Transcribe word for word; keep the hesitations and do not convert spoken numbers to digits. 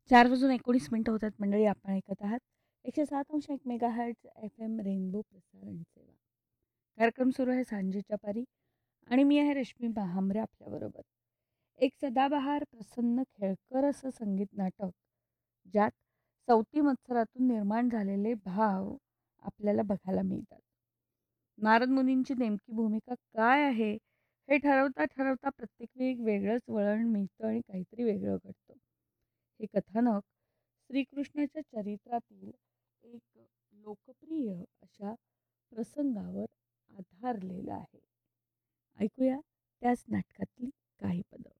चार वाजून एकोणीस मिनिटं होतात मंडळी. आपण ऐकत आहात एकशे सात अंश एक mega hertz F M rainbow प्रसारण सेवा. कार्यक्रम सुरू आहे सांजेच्या पारी आणि मी आहे रश्मी भांबरे आपल्याबरोबर. एक सदाबहार प्रसन्न खेळकर असं संगीत नाटक ज्यात सवती मत्सरातून निर्माण झालेले भाव आपल्याला बघायला मिळतात. नारद मुनींची नेमकी भूमिका काय आहे हे ठरवता ठरवता प्रत्येक वेळी वेगळंच वळण मिळतं आणि काहीतरी वेगळं घडतं. हे कथानक श्रीकृष्णाच्या चरित्रातील एक लोकप्रिय अशा प्रसंगावर आधारलेलं आहे. ऐकूया त्याच नाटकातली काही पदं.